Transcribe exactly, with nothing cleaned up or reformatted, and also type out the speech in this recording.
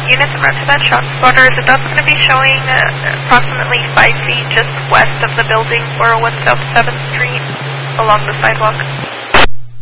units en route to that shot spotter. Is that's going to be showing uh, approximately five feet just west of the building, four oh one South seventh Street, along the sidewalk.